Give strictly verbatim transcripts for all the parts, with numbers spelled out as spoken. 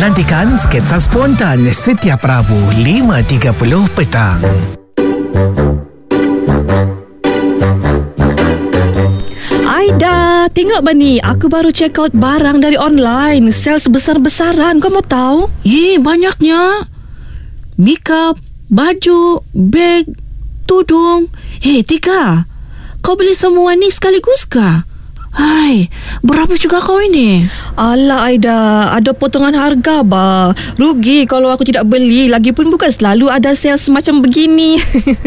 Nantikan Sketsa Spontan setiap Rabu lima tiga puluh petang. Aida, tengok Bani, aku baru check out barang dari online. Sales besar-besaran, kau mau tahu? Eh, banyaknya. Makeup, baju, beg, tudung. Hei, Tika, kau beli semua ni sekaligus kah? Hai, berapa juga kau ini? Alah Aida, ada potongan harga bah. Rugi kalau aku tidak beli. Lagipun bukan selalu ada sales macam begini.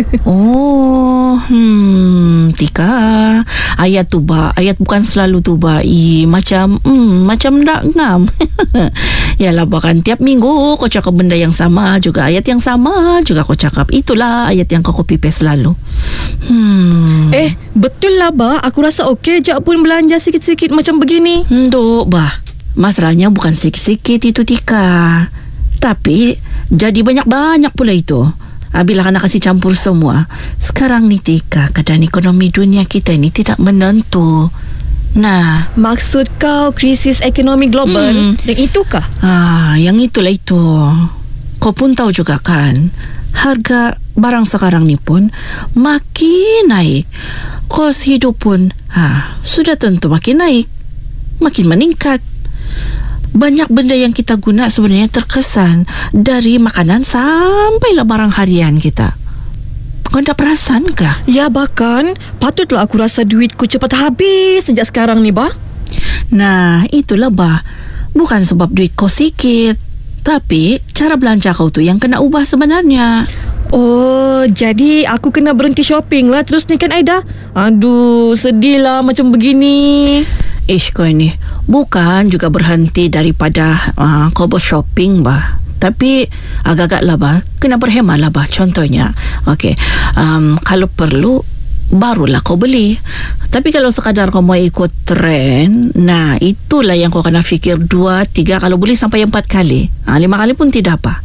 Oh, hmm, Tika, ayat tu bah, ayat bukan selalu tu bah. I, macam, hmm, macam tak ngam. Yalah bahkan tiap minggu kau cakap benda yang sama, juga ayat yang sama juga kau cakap. Itulah ayat yang kau copy paste selalu. Hmm. Eh, betul lah bah. Aku rasa okey je pun belanja sikit-sikit macam begini. Nduk bah, masalahnya bukan sikit-sikit itu Tika, tapi jadi banyak-banyak pula itu. Bila kena kasih campur semua. Sekarang ni Tika, keadaan ekonomi dunia kita ni tidak menentu. Nah, maksud kau krisis ekonomi global? Hmm. Yang itukah? Ah, yang itulah itu. Kau pun tahu juga kan, harga barang sekarang ni pun makin naik. Kos hidup pun ha, sudah tentu makin naik, makin meningkat. Banyak benda yang kita guna sebenarnya terkesan, dari makanan sampailah barang harian kita. Kau tak perasan kah? Ya bahkan, patutlah aku rasa duitku cepat habis sejak sekarang ni bah. Nah, itulah bah. Bukan sebab duit kau sikit, tapi cara belanja kau tu yang kena ubah sebenarnya. Oh, jadi aku kena berhenti shopping lah terus ni kan Aida? Aduh, sedih lah macam begini. Ish, kau ini bukan juga berhenti daripada uh, kau shopping bah. Tapi agak-agak lah bah, kena berhemat lah bah. Contohnya, okay, um, kalau perlu barulah kau beli. Tapi kalau sekadar kau mau ikut trend, nah itulah yang kau kena fikir dua, tiga, kalau boleh sampai empat kali. Ha, lima kali pun tidak apa.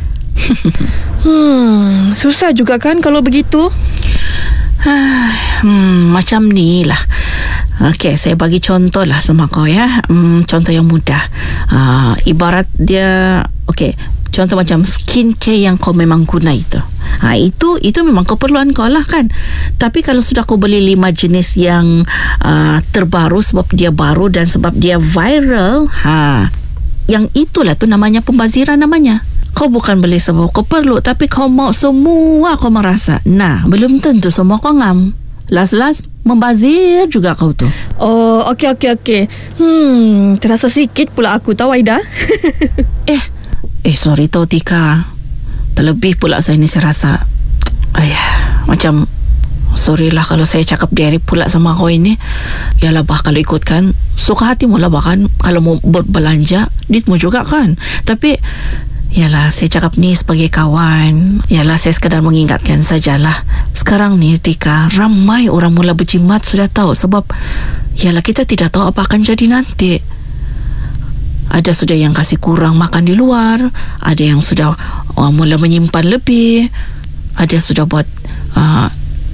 Hmm, susah juga kan kalau begitu. hmm, Macam ni lah. Okey, saya bagi contoh lah sama kau ya. hmm, Contoh yang mudah. uh, Ibarat dia, okey, contoh macam skincare yang kau memang guna itu. Ha, itu itu memang keperluan kau lah kan. Tapi kalau sudah kau beli lima jenis yang uh, terbaru sebab dia baru dan sebab dia viral, ha, yang itulah tu namanya pembaziran namanya. Kau bukan beli sebab kau perlu, tapi kau mau semua kau merasa. Nah, belum tentu semua kau ngam. Last-last membazir juga kau tu. Oh, okey okey okey. Hmm, terasa sikit pula aku tahu Aida. eh, eh sorry tau Tika. Terlebih pula saya ni saya rasa, ayah, macam sorry lah kalau saya cakap diri pula sama kau ini. Yalah bah, kalau ikutkan suka hatimu lah bahkan. Kalau mau berbelanja duitmu juga kan. Tapi yalah, saya cakap ni sebagai kawan. Yalah, saya sekadar mengingatkan sajalah. Sekarang ni Tika, ramai orang mula berjimat sudah tahu. Sebab yalah, kita tidak tahu apa akan jadi nanti. Ada sudah yang kasih kurang makan di luar, ada yang sudah uh, mula menyimpan lebih, ada sudah buat uh,